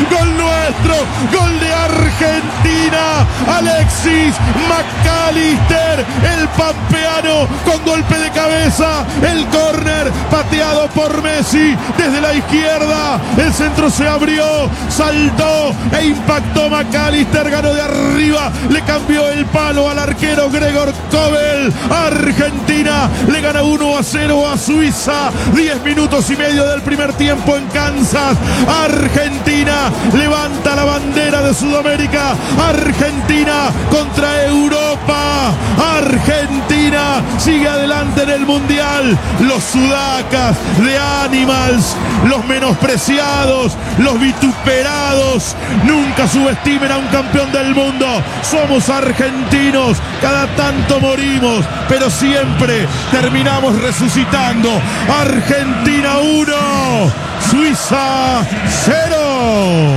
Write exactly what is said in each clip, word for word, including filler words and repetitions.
gol nuestro, gol de Argentina. Alexis McAllister, el pampeano, con golpe de cabeza, el córner pateado por Messi desde la izquierda. El centro se abrió, saltó e impactó McAllister, ganó de arriba, le cambió el palo al arquero Gregor Kobel. Argentina le gana uno a cero a Suiza. diez minutos y medio del primer tiempo en Kansas. Argentina levanta la bandera de Sudamérica. Argentina contra Europa. Argentina sigue adelante en el Mundial. Los sudacas de Animals, los menospreciados, los vituperados, nunca subestimen a un campeón del mundo. Somos argentinos, cada tanto morimos, pero siempre terminamos resucitando. Argentina uno, Suiza cero.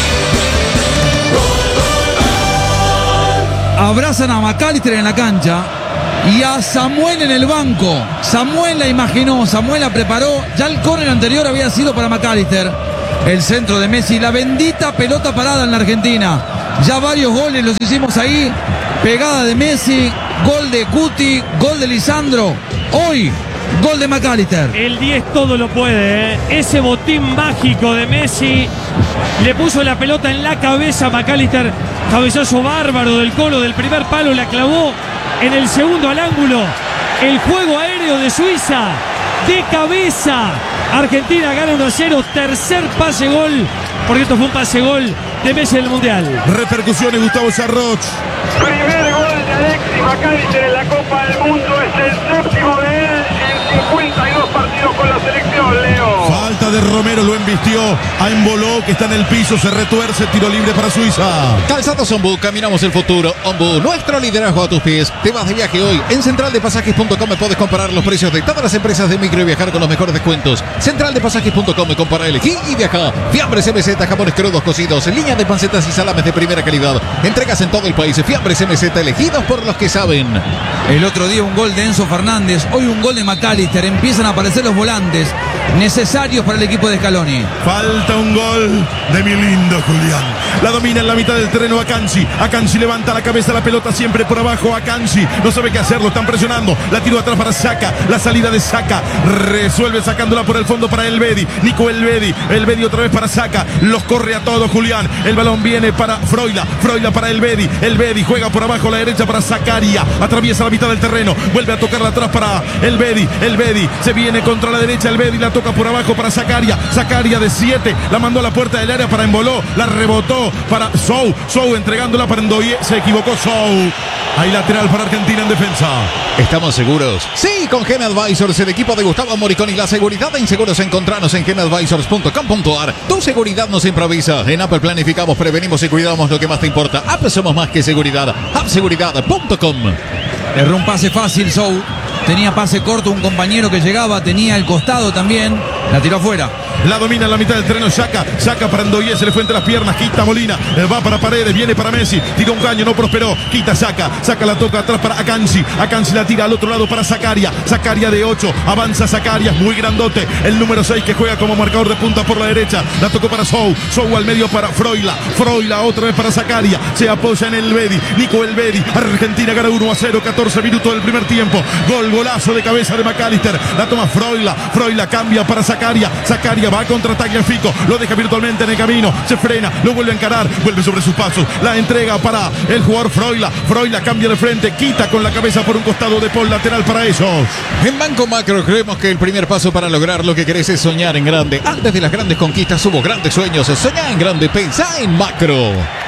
Abrazan a McAllister en la cancha y a Samuel en el banco. Samuel la imaginó, Samuel la preparó. Ya el córner anterior había sido para McAllister. El centro de Messi, la bendita pelota parada en la Argentina. Ya varios goles los hicimos ahí. Pegada de Messi, gol de Cuti, gol de Lisandro. Hoy, gol de McAllister. El diez todo lo puede, ¿eh? Ese botín mágico de Messi le puso la pelota en la cabeza a McAllister. Cabezazo bárbaro del Colo del primer palo, la clavó en el segundo al ángulo. El juego aéreo de Suiza de cabeza. Argentina gana uno a cero, tercer pase gol, porque esto fue un pase gol de Messi en el Mundial. Repercusiones, Gustavo Sarroch. Primer gol de Alexis McAllister en la Copa del Mundo, es el séptimo de él en cincuenta y dos partidos con la selección, Leo. Falta de Romero, lo embistió a Emboló, que está en el piso, se retuerce, tiro libre para Suiza. Calzados Ombu, caminamos el futuro. Ombu, nuestro liderazgo a tus pies. Te vas de viaje hoy. En central de pasajes punto com puedes comparar los precios de todas las empresas de micro y viajar con los mejores descuentos. central de pasajes punto com, compara, elegí y viaja. Fiambres M Z, jamones crudos cocidos, línea de pancetas y salames de primera calidad. Entregas en todo el país. Fiambres M Z, elegidos por los que saben. El otro día un gol de Enzo Fernández, hoy un gol de McAllister. Empiezan a aparecer los volantes necesarios para el equipo de Scaloni. Falta un gol de mi lindo Julián. La domina en la mitad del terreno Akanji. Akanji levanta la cabeza, la pelota siempre por abajo. Akanji no sabe qué hacer, lo están presionando. La tiró atrás para Saka. La salida de Saka. Resuelve sacándola por el fondo para Elvedi. Nico Elvedi. Elvedi otra vez para Saka. Los corre a todos Julián. El balón viene para Froila. Froila para Elvedi. Elvedi juega por abajo a la derecha para Zakaria. Atraviesa la mitad del terreno. Vuelve a tocarla atrás para Elvedi. Elvedi se viene contra la derecha. Elvedi la toca por abajo para Zakaria. Zakaria de siete. La mandó a la puerta del área para Emboló. La rebotó para Sou. Sou entregándola para Ndoye. Se equivocó Sou. Hay lateral para Argentina en defensa. ¿Estamos seguros? Sí, con Gem Advisors, el equipo de Gustavo Moriconi. La seguridad de inseguros, encontranos en gem advisors punto com punto a r. Tu seguridad nos improvisa. En Apple planificamos, prevenimos y cuidamos lo que más te importa. Apple somos más que seguridad. app seguridad punto com. Erró un pase fácil Sou. Tenía pase corto, un compañero que llegaba, tenía el costado también. La tiró afuera. La domina en la mitad del terreno Xhaka. Xhaka para Ndoye, se le fue entre las piernas. Quita Molina, va para Paredes, viene para Messi. Tira un caño, no prosperó. Quita Xhaka. Xhaka la toca atrás para Akanji. Akanji la tira al otro lado para Zakaria. Zakaria de ocho. Avanza Zakaria, muy grandote. El número seis que juega como marcador de punta por la derecha. La tocó para Sou. Sou al medio para Froila. Froila otra vez para Zakaria. Se apoya en Elvedi. Nico Elvedi. Argentina gana uno a cero. catorce minutos del primer tiempo. Gol, golazo de cabeza de McAllister. La toma Froila. Froila cambia para Zakaria. Zakaria va contra Tagliafico. Lo deja virtualmente en el camino. Se frena. Lo vuelve a encarar. Vuelve sobre sus pasos. La entrega para el jugador Froila. Froila cambia de frente. Quita con la cabeza por un costado de Paul. Lateral para ellos. En Banco Macro creemos que el primer paso para lograr lo que querés es soñar en grande. Antes de las grandes conquistas hubo grandes sueños. Soñá en grande. Pensá en macro.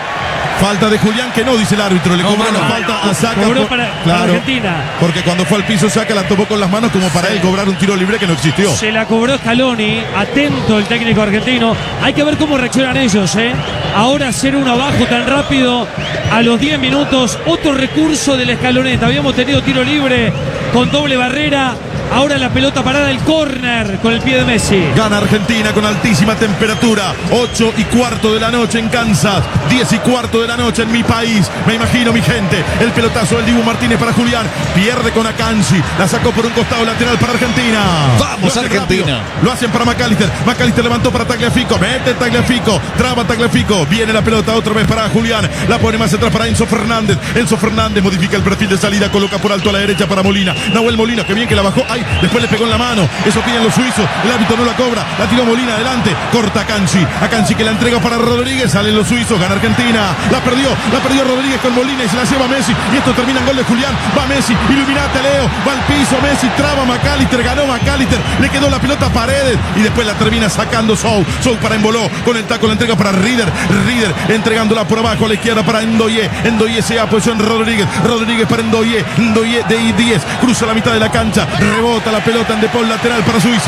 Falta de Julián, que no, dice el árbitro. Le no, cobró la no, falta no, a Saka. Cobró para, claro, para Argentina. Porque cuando fue al piso Saka la tomó con las manos como para sí. él cobrar un tiro libre que no existió. Se la cobró Scaloni. Atento el técnico argentino. Hay que ver cómo reaccionan ellos, ¿eh? Ahora cero uno abajo tan rápido a los diez minutos. Otro recurso del Scaloneta. Habíamos tenido tiro libre con doble barrera. Ahora la pelota parada, el córner con el pie de Messi. Gana Argentina con altísima temperatura. ocho y cuarto de la noche en Kansas. diez y cuarto de la noche en mi país. Me imagino, mi gente. El pelotazo del Dibu Martínez para Julián. Pierde con Akanji. La sacó por un costado lateral para Argentina. Vamos, Argentina. Rápido. Lo hacen para McAllister. McAllister levantó para Tagliafico. Mete Tagliafico. Traba Tagliafico. Viene la pelota otra vez para Julián. La pone más atrás para Enzo Fernández. Enzo Fernández modifica el perfil de salida. Coloca por alto a la derecha para Molina. Nahuel Molina, que bien que la bajó. Ay, después le pegó en la mano. Eso tienen los suizos. El árbitro no la cobra. La tiró Molina adelante. Corta Akanji. Akanji que la entrega para Rodríguez. Salen los suizos. Gana Argentina. La perdió. La perdió Rodríguez con Molina y se la lleva Messi. Y esto termina en gol de Julián. Va Messi. Iluminate, Leo. Va al piso Messi. Traba McAllister. Ganó McAllister. Le quedó la pelota a Paredes. Y después la termina sacando Sou. Sou para Emboló. Con el taco la entrega para Rieder. Rieder entregándola por abajo a la izquierda para Ndoye. Ndoye se apoyó en Rodríguez. Rodríguez para Ndoye. Ndoye de I diez. Cruza la mitad de la cancha. Rebota la pelota en De Paul lateral para Suiza.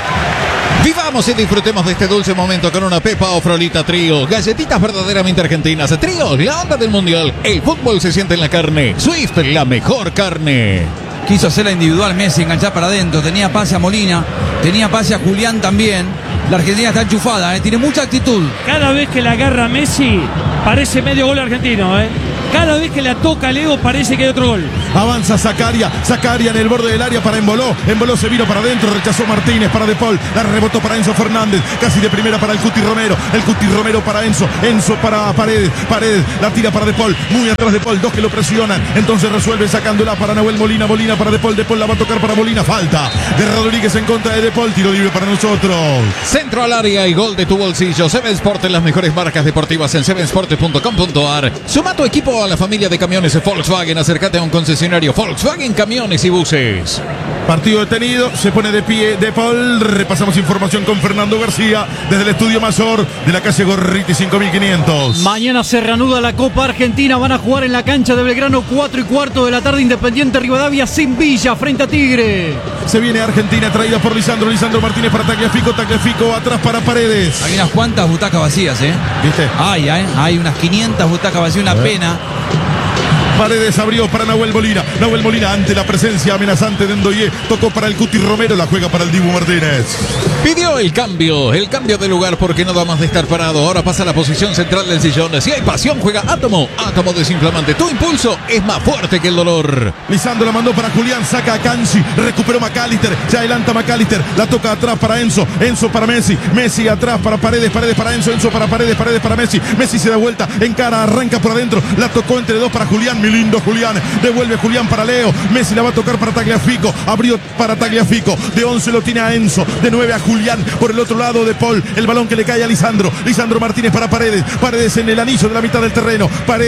Vivamos y disfrutemos de este dulce momento con una Pepa o Frolita Trío. Galletitas verdaderamente argentinas. Trío, la onda del mundial. El fútbol se siente en la carne. Swift, la mejor carne. Quiso hacerla individual Messi, enganchar para adentro. Tenía pase a Molina. Tenía pase a Julián también. La Argentina está enchufada, ¿eh? Tiene mucha actitud. Cada vez que la agarra Messi, parece medio gol argentino, ¿eh? Cada vez que la toca Leo, parece que hay otro gol. Avanza Zakaria, Zakaria en el borde del área para Emboló. Emboló se vino para adentro, rechazó Martínez para De Paul. La rebotó para Enzo Fernández, casi de primera para el Cuti Romero. El Cuti Romero para Enzo, Enzo para Paredes. Paredes la tira para De Paul, muy atrás De Paul, dos que lo presionan. Entonces resuelve sacándola para Nahuel Molina. Molina para De Paul, De Paul la va a tocar para Molina. Falta de Rodríguez en contra de De Paul, tiro libre para nosotros. Centro al área y gol de tu bolsillo. Seven Sport, en las mejores marcas deportivas en seven sport punto com punto a r. Suma tu equipo a la familia de camiones Volkswagen. Acércate a un concesionario Volkswagen Camiones y Buses. Partido detenido, se pone de pie De Paul. Repasamos información con Fernando García desde el estudio mayor de la calle Gorriti cinco mil quinientos. Mañana se reanuda la Copa Argentina. Van a jugar en la cancha de Belgrano cuatro y cuarto de la tarde. Independiente Rivadavia sin Villa frente a Tigre. Se viene Argentina traída por Lisandro. Lisandro Martínez para Tagliafico. Tagliafico atrás para Paredes. Hay unas cuantas butacas vacías, ¿eh? ¿Viste? Hay, ¿eh? Hay unas quinientas butacas vacías, una pena. Paredes abrió para Nahuel Molina. Nahuel Molina ante la presencia amenazante de Ndoye. Tocó para el Cuti Romero. La juega para el Dibu Martínez. Pidió el cambio, el cambio de lugar porque no da más de estar parado. Ahora pasa a la posición central del sillón. Si hay pasión, juega Átomo. Átomo desinflamante. Tu impulso es más fuerte que el dolor. Lisandro la mandó para Julián. Saca a Kanji. Recuperó McAllister. Se adelanta McAllister. La toca atrás para Enzo. Enzo para Messi. Messi atrás para Paredes. Paredes para Enzo. Enzo para Paredes. Paredes para Messi. Messi se da vuelta. Encara. Arranca por adentro. La tocó entre dos para Julián. Mi lindo Julián. Devuelve Julián para Leo. Messi la va a tocar para Tagliafico. Abrió para Tagliafico. De once lo tiene a Enzo. De nueve a Julián. Por el otro lado De Paul. El balón que le cae a Lisandro. Lisandro Martínez para Paredes. Paredes en el anillo de la mitad del terreno. Paredes.